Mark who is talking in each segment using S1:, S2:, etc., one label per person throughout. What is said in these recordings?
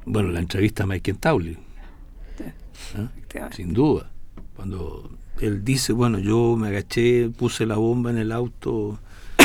S1: Bueno, la entrevista a Mike Taulli, sin duda, cuando él dice, bueno, yo me agaché, puse la bomba en el auto.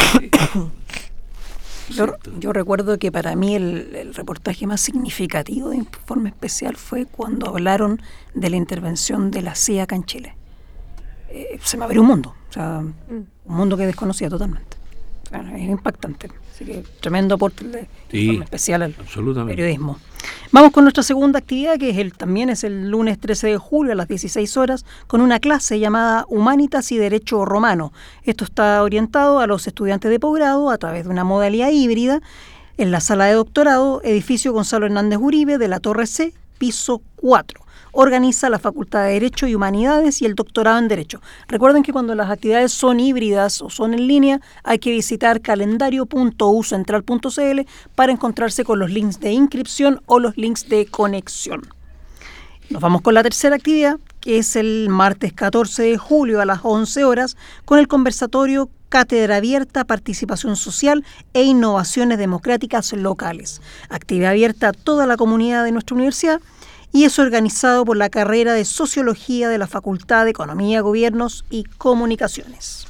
S2: Yo recuerdo que para mí el reportaje más significativo de Informe Especial fue cuando hablaron de la intervención de la CIA acá en Chile. Se me abrió un mundo, o sea, un mundo que desconocía totalmente. O sea, es impactante. Así que tremendo aporte de Informe Especial al periodismo. Vamos con nuestra segunda actividad, que también es el lunes 13 de julio a las 16 horas, con una clase llamada Humanitas y Derecho Romano. Esto está orientado a los estudiantes de posgrado a través de una modalidad híbrida en la sala de doctorado, edificio Gonzalo Hernández Uribe de la Torre C, piso 4. Organiza la Facultad de Derecho y Humanidades y el doctorado en Derecho. Recuerden que cuando las actividades son híbridas o son en línea, hay que visitar calendario.ucentral.cl para encontrarse con los links de inscripción o los links de conexión. Nos vamos con la tercera actividad, que es el martes 14 de julio a las 11 horas, con el conversatorio Cátedra Abierta, Participación Social e Innovaciones Democráticas Locales. Actividad abierta a toda la comunidad de nuestra universidad, y es organizado por la carrera de Sociología de la Facultad de Economía, Gobiernos y Comunicaciones.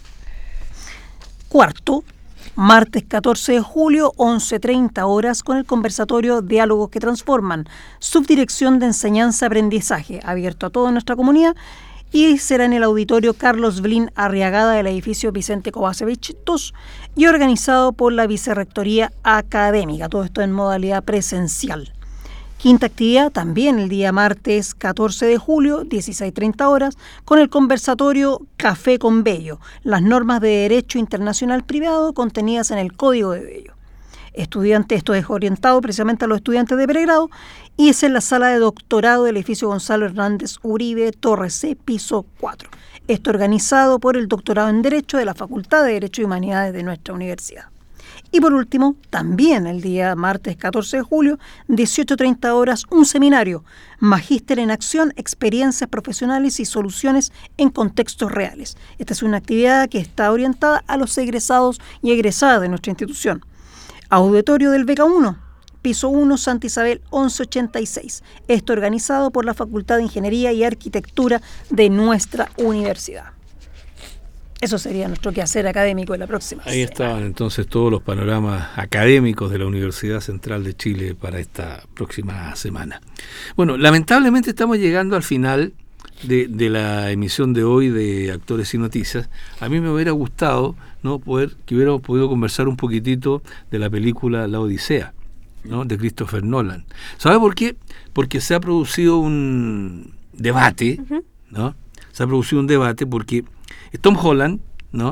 S2: Cuarto, martes 14 de julio, 11:30 horas, con el conversatorio Diálogos que Transforman, Subdirección de Enseñanza-Aprendizaje, abierto a toda nuestra comunidad, y será en el auditorio Carlos Blin Arriagada del edificio Vicente Kovacevic II y organizado por la Vicerrectoría Académica, todo esto en modalidad presencial. Quinta actividad, también el día martes 14 de julio, 16:30 horas, con el conversatorio Café con Bello, las normas de Derecho Internacional Privado contenidas en el Código de Bello. Esto es orientado precisamente a los estudiantes de pregrado y es en la sala de doctorado del edificio Gonzalo Hernández Uribe, Torre C, piso 4. Esto organizado por el doctorado en Derecho de la Facultad de Derecho y Humanidades de nuestra universidad. Y por último, también el día martes 14 de julio, 18:30 horas, un seminario, Magíster en Acción, Experiencias Profesionales y Soluciones en Contextos Reales. Esta es una actividad que está orientada a los egresados y egresadas de nuestra institución. Auditorio del Beca 1, piso 1, Santa Isabel 1186. Esto organizado por la Facultad de Ingeniería y Arquitectura de nuestra universidad. Eso sería nuestro quehacer académico de la próxima semana.
S1: Ahí estaban entonces todos los panoramas académicos de la Universidad Central de Chile para esta próxima semana. Bueno, lamentablemente estamos llegando al final de la emisión de hoy de Actores y Noticias. A mí me hubiera gustado que hubiéramos podido conversar un poquitito de la película La Odisea, ¿no?, de Christopher Nolan. ¿Sabe por qué? Porque se ha producido un debate, ¿no? Se ha producido un debate porque Tom Holland, ¿no?,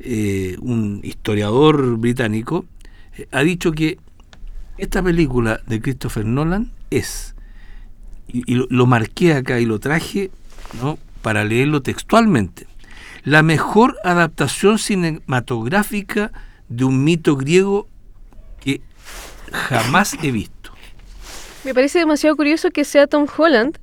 S1: un historiador británico, ha dicho que esta película de Christopher Nolan es, y lo marqué acá y lo traje, ¿no?, para leerlo textualmente, la mejor adaptación cinematográfica de un mito griego que jamás he visto.
S3: Me parece demasiado curioso que sea Tom Holland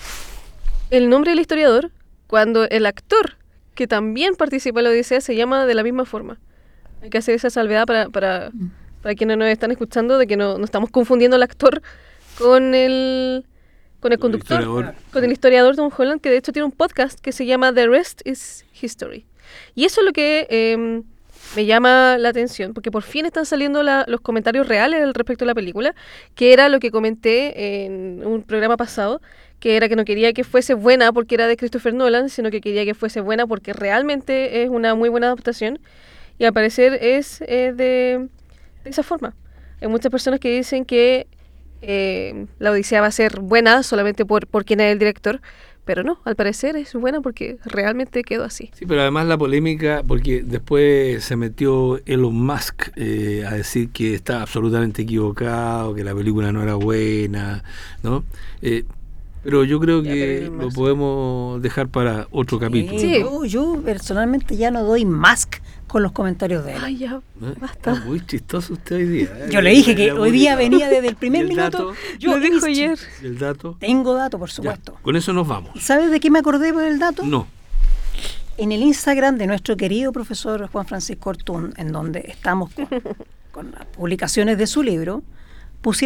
S3: el nombre del historiador, cuando el actor que también participa en la Odisea se llama de la misma forma. Hay que hacer esa salvedad para quienes nos están escuchando, de que no estamos confundiendo al actor con el conductor, con el historiador Tom Holland, que de hecho tiene un podcast que se llama The Rest is History. Y eso es lo que me llama la atención, porque por fin están saliendo los comentarios reales al respecto de la película, que era lo que comenté en un programa pasado, que era que no quería que fuese buena porque era de Christopher Nolan, sino que quería que fuese buena porque realmente es una muy buena adaptación, y al parecer es de esa forma. Hay muchas personas que dicen que la Odisea va a ser buena solamente por quién es el director, pero no, al parecer es buena porque realmente quedó así.
S1: Sí, pero además la polémica, porque después se metió Elon Musk a decir que está absolutamente equivocado, que la película no era buena, ¿no? Pero yo creo que lo podemos dejar para otro capítulo.
S2: Sí, ¿no? Yo personalmente ya no doy Musk con los comentarios de él.
S3: Ay, ya, basta.
S1: Está muy chistoso usted hoy día.
S2: Yo le dije que hoy día venía desde el primer minuto.
S3: Yo lo dijo ayer.
S1: ¿El dato?
S2: Tengo dato, por supuesto.
S1: Ya, con eso nos vamos.
S2: ¿Sabes de qué me acordé por el dato?
S1: No.
S2: En el Instagram de nuestro querido profesor Juan Francisco Ortún, en donde estamos con las publicaciones de su libro,